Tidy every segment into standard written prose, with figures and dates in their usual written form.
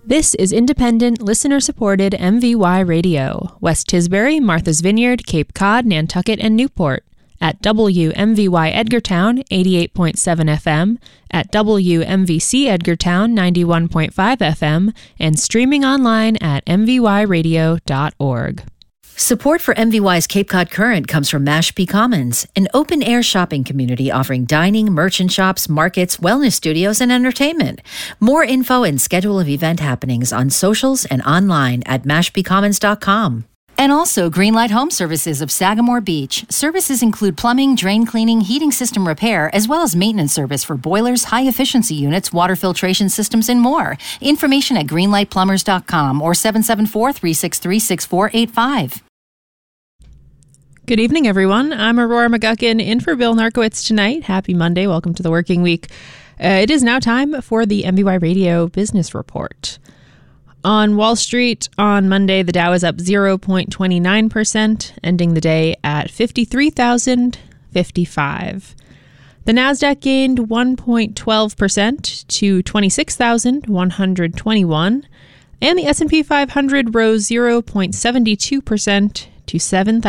This is independent, listener-supported MVY Radio. West Tisbury, Martha's Vineyard, Cape Cod, Nantucket, and Newport. At WMVY Edgartown, 88.7 FM, at WMVC Edgartown, 91.5 FM, and streaming online at mvyradio.org. Support for MVY's Cape Cod Current comes from Mashpee Commons, an open-air shopping community offering dining, merchant shops, markets, wellness studios, and entertainment. More info and schedule of event happenings on socials and online at mashpeecommons.com. And also Greenlight Home Services of Sagamore Beach. Services include plumbing, drain cleaning, heating system repair, as well as maintenance service for boilers, high-efficiency units, water filtration systems, and more. Information at greenlightplumbers.com or 774-363-6485. Good evening, everyone. I'm Aurora McGuckin in for Bill Narkowitz tonight. Happy Monday. Welcome to the working week. It is now time for the MVY Radio Business Report. On Wall Street on Monday, the Dow is up 0.29%, ending the day at 53,055. The Nasdaq gained 1.12% to 26,121, and the S&P 500 rose 0.72% to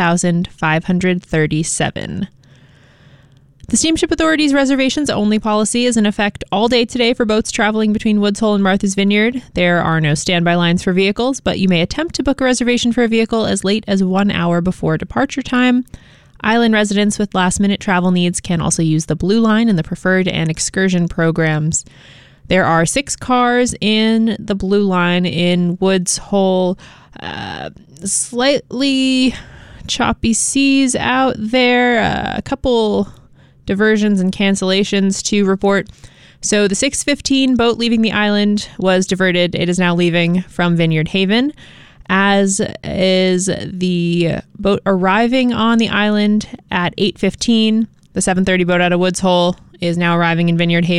7,537. The Steamship Authority's reservations only policy is in effect all day today for boats traveling between Woods Hole and Martha's Vineyard. There are no standby lines for vehicles, but you may attempt to book a reservation for a vehicle as late as 1 hour before departure time. Island residents with last-minute travel needs can also use the Blue Line in the Preferred and Excursion programs. There are 6 cars in the Blue Line in Woods Hole. Slightly choppy seas out there. A couple diversions and cancellations to report. So the 6:15 boat leaving the island was diverted. It is now leaving from Vineyard Haven, as is the boat arriving on the island at 8:15. The 7:30 boat out of Woods Hole is now arriving in Vineyard Haven